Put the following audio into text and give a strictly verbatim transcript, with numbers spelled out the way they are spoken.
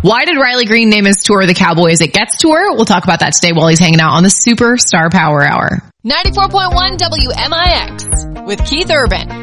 Why did Riley Green name his tour the Cowboys It Gets Tour? We'll talk about that today while he's hanging out on the Superstar Power Hour. ninety-four point one W M I X with Keith Urban.